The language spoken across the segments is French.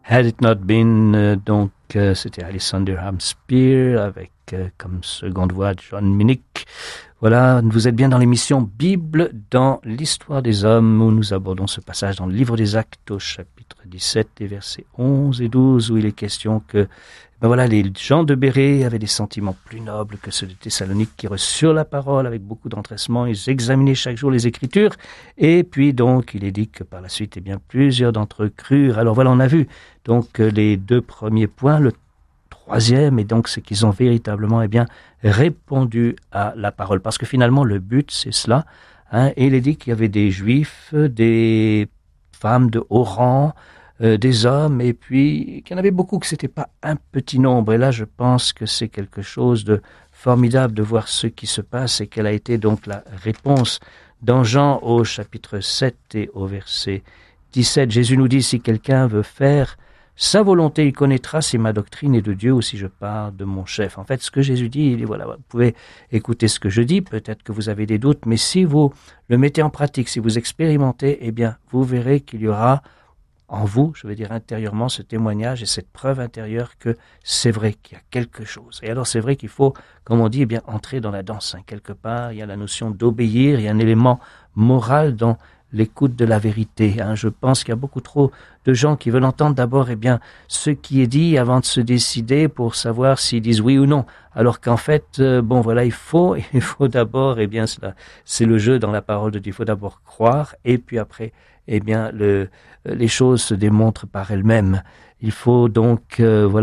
Had It Not Been, c'était Alexander Hamspear avec comme seconde voix John Minnick. Voilà, vous êtes bien dans l'émission Bible dans l'histoire des hommes où nous abordons ce passage dans le livre des Actes au chapitre 17 et versets 11 et 12 où il est question que les gens de Bérée avaient des sentiments plus nobles que ceux de Thessalonique qui reçurent la parole avec beaucoup d'empressement. Ils examinaient chaque jour les Écritures et puis donc il est dit que par la suite, plusieurs d'entre eux crurent. Alors voilà, on a vu donc les deux premiers points. Le troisième est donc c'est qu'ils ont véritablement répondu à la parole parce que finalement le but c'est cela. Et il est dit qu'il y avait des Juifs, des femmes de haut rang, des hommes, et puis qu'il y en avait beaucoup, que c'était pas un petit nombre. Et là, je pense que c'est quelque chose de formidable de voir ce qui se passe et quelle a été donc la réponse. Dans Jean au chapitre 7 et au verset 17, Jésus nous dit, si quelqu'un veut faire sa volonté, il connaîtra si ma doctrine est de Dieu ou si je parle de mon chef. En fait, ce que Jésus dit, il dit, voilà, vous pouvez écouter ce que je dis, peut-être que vous avez des doutes, mais si vous le mettez en pratique, si vous expérimentez, vous verrez qu'il y aura en vous, je veux dire intérieurement, ce témoignage et cette preuve intérieure que c'est vrai qu'il y a quelque chose. Et alors c'est vrai qu'il faut, comme on dit, entrer dans la danse. Quelque part, il y a la notion d'obéir, il y a un élément moral dans l'écoute de la vérité. Je pense qu'il y a beaucoup trop de gens qui veulent entendre d'abord ce qui est dit avant de se décider pour savoir s'ils disent oui ou non. Alors qu'en fait, il faut d'abord, c'est le jeu dans la parole de Dieu. Il faut d'abord croire et puis après, les choses se démontrent par elles-mêmes. Il faut donc,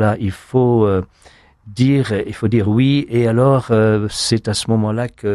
dire oui, et alors c'est à ce moment-là que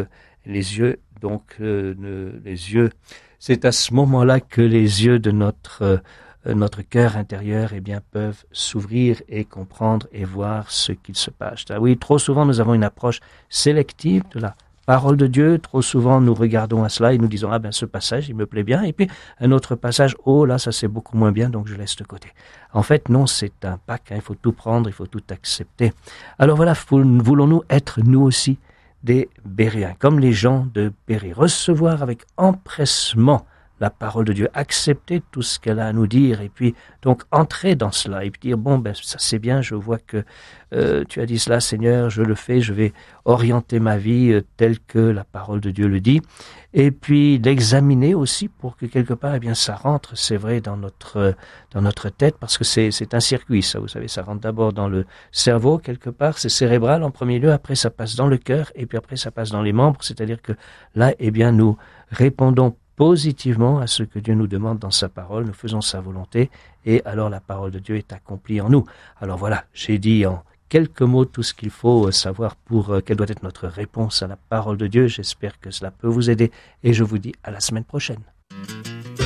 c'est à ce moment-là que les yeux de notre cœur intérieur peuvent s'ouvrir et comprendre et voir ce qu'il se passe. Oui, trop souvent nous avons une approche sélective de la parole de Dieu. Trop souvent nous regardons à cela et nous disons ce passage il me plaît bien, et puis un autre passage là ça c'est beaucoup moins bien, donc je laisse de côté. En fait non, c'est un pack, il faut tout prendre, il faut tout accepter. Alors voilà, voulons-nous être nous aussi des Béréens, comme les gens de Bérée, recevoir avec empressement la parole de Dieu, accepter tout ce qu'elle a à nous dire, et puis donc entrer dans cela, et puis dire ça c'est bien, je vois que tu as dit cela Seigneur, je le fais, je vais orienter ma vie telle que la parole de Dieu le dit, et puis l'examiner aussi pour que quelque part ça rentre, c'est vrai, dans notre tête, parce que c'est un circuit, ça, vous savez, ça rentre d'abord dans le cerveau quelque part, c'est cérébral en premier lieu, après ça passe dans le cœur, et puis après ça passe dans les membres, c'est-à-dire que là nous répondons positivement à ce que Dieu nous demande dans sa parole, nous faisons sa volonté, et alors la parole de Dieu est accomplie en nous. Alors voilà, j'ai dit en quelques mots tout ce qu'il faut savoir pour quelle doit être notre réponse à la parole de Dieu. J'espère que cela peut vous aider, et je vous dis à la semaine prochaine.